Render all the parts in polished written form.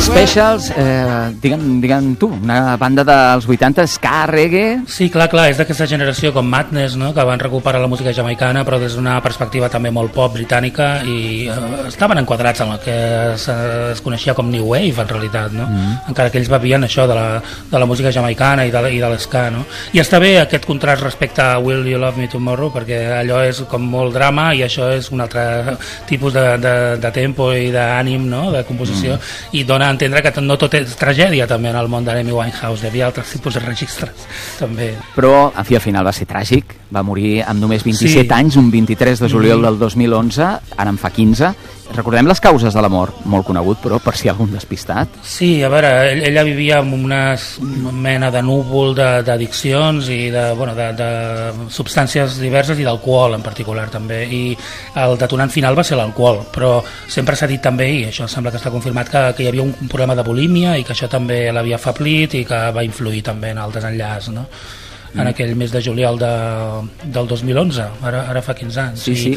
Specials, digue'm tu, una banda dels 80, ska, reggae... Sí, clar, és d'aquesta generació com Madness, no? Que van recuperar la música jamaicana, però des d'una perspectiva també molt pop britànica, i estaven enquadrats en el que es coneixia com New Wave, en realitat, no? Encara que ells bevien això de la música jamaicana i de l'esca, no? I està bé aquest contrast respecte a Will You Love Me Tomorrow, perquè allò és com molt drama i això és un altre tipus de tempo i d'ànim, no? De composició, i dona a entendre que no tot és tragèdia també en el món de l'Amy Winehouse, hi havia altres tipus de registres també. Però en fi, al final va ser tràgic, va morir amb només 27 anys, un 23 de juliol del 2011, ara en fa 15. Recordem les causes de la mort, molt conegut, però per si hi ha algun despistat. Sí, a veure, ella vivia amb una mena de núvol d'addiccions i de substàncies diverses i d'alcohol en particular també, i el detonant final va ser l'alcohol, però sempre s'ha dit també, i això sembla que està confirmat, que hi havia un problema de bulímia i que això també l'havia afeblit i que va influir també en el desenllaç, no? En aquell mes de juliol del 2011, ara fa 15 anys. Sí.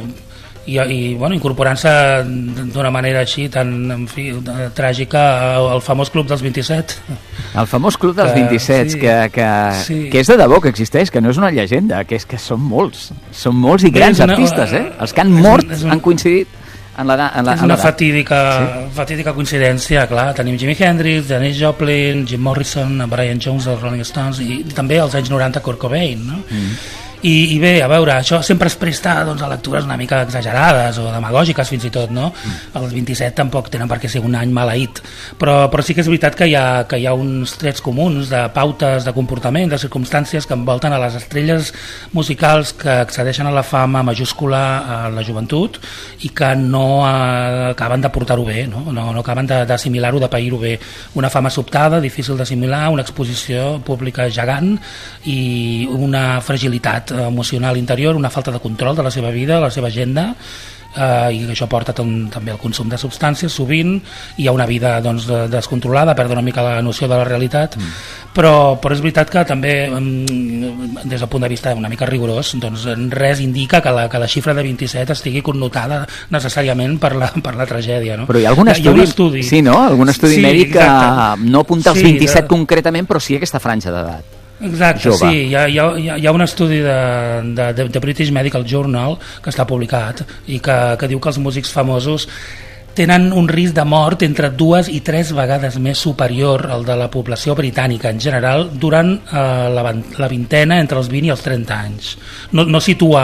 I incorporant-se d'una manera així tan tràgica al famós Club dels 27. El famós Club dels 27, que és de debò que existeix, que no és una llegenda, que és que són molts i grans artistes, els que han mort han coincidit en l'edat. És una fatídica coincidència, clar. Tenim Jimi Hendrix, Janis Joplin, Jim Morrison, Brian Jones dels Rolling Stones, i també als anys 90 Kurt Cobain, no? I bé, a veure, això sempre es presta a lectures una mica exagerades o demagògiques fins i tot, no? Els 27 tampoc tenen per què ser un any maleït, però sí que és veritat que hi ha uns trets comuns de pautes de comportament, de circumstàncies que envolten a les estrelles musicals que accedeixen a la fama majúscula a la joventut i que no acaben de portar-ho bé, no acaben d'assimilar-ho, de pair-ho bé. Una fama sobtada, difícil d'assimilar, una exposició pública gegant i una fragilitat emocional interior, una falta de control de la seva vida, la seva agenda, i això porta també al consum de substàncies sovint, i a una vida descontrolada, perdre una mica la noció de la realitat, però és veritat que també des del punt de vista una mica rigorós, res indica que la xifra de 27 estigui connotada necessàriament per la tragèdia, no? Però hi ha algun estudi, sí, no? Algun estudi mèdic que no apunta als 27 concretament, però sí aquesta franja d'edat. Exacte, jove. Sí, hi ha un estudi de British Medical Journal que està publicat i que diu que els músics famosos tenen un risc de mort entre 2 i 3 vegades més superior al de la població britànica en general durant la vintena, entre els 20 i els 30 anys. No situa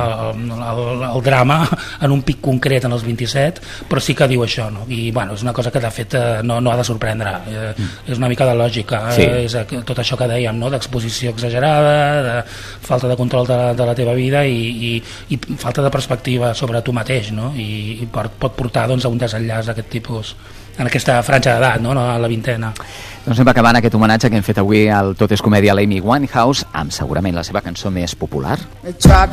el drama en un pic concret en els 27, però sí que diu això, no? I és una cosa que de fet no ha de sorprendre, és una mica de lògica, és tot això que dèiem, no? D'exposició exagerada, de falta de control de la teva vida i falta de perspectiva sobre tu mateix, no? I pot portar a un desenllaç d'aquest tipus en aquesta franja d'edat, no? A la vintena. Doncs anem acabant aquest homenatge que hem fet avui al Tot és comèdia a l'Amy Winehouse amb segurament la seva cançó més popular.